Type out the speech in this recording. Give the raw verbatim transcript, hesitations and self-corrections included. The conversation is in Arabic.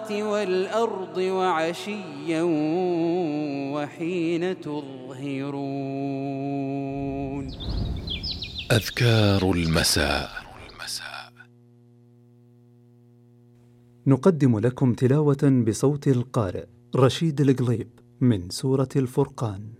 والأرض وعشيا وحين تظهرون. أذكار المساء. نقدم لكم تلاوة بصوت القارئ رشيد القليب من سورة الفرقان.